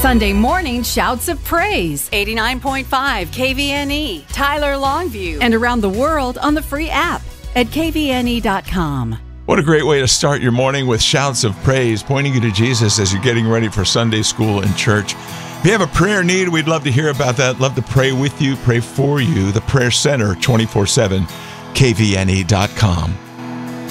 Sunday morning shouts of praise. 89.5 KVNE, Tyler Longview, and around the world on the free app at kvne.com. What a great way to start your morning with shouts of praise, pointing you to Jesus as you're getting ready for Sunday school and church. If you have a prayer need, we'd love to hear about that. Love to pray with you, pray for you. The Prayer Center, 24/7, kvne.com.